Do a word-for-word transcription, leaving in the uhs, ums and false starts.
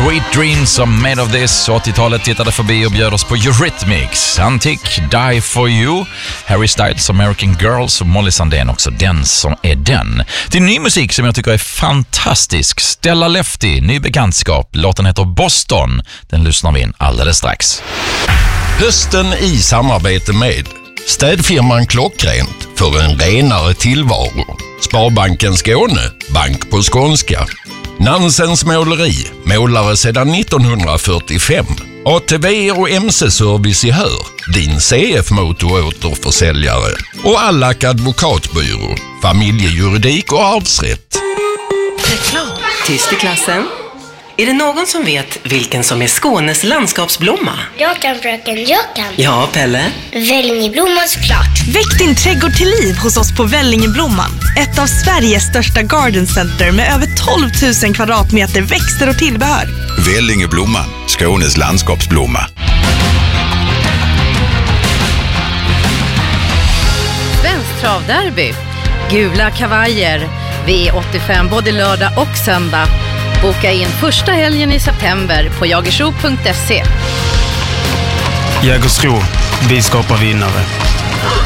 Sweet Dreams of Made of This. åttiotalet tittade förbi och bjöd oss på Eurythmics, Antic, Die For You, Harry Styles, American Girls och Molly Sandén också, Den som är den. Till ny musik som jag tycker är fantastisk. Stella Lefty, ny bekantskap. Låten heter Boston. Den lyssnar vi in alldeles strax. Hösten i samarbete med städfirman Klockrent för en renare tillvaro. Sparbanken Skåne, bank på skånska. Nansens måleri, målare sedan nittonhundrafyrtiofem. A T V och M C-service i Hör, din C F-motoråterförsäljare. Och Allack advokatbyrå, familjejuridik och arvsrätt. Reklam. Tyst i klassen. Är det någon som vet vilken som är Skånes landskapsblomma? Jag kan, fröken, jag kan. Ja, Pelle? Vällingeblomman såklart. Väck din trädgård till liv hos oss på Vällingeblomman. Ett av Sveriges största garden center med över tolv tusen kvadratmeter växter och tillbehör. Vällingeblomman, Skånes landskapsblomma. Svensk travderby. Gula kavajer. V åttiofem både lördag och söndag. Boka in första helgen i september på jagersro punkt se. Jägersro, vi skapar vinnare.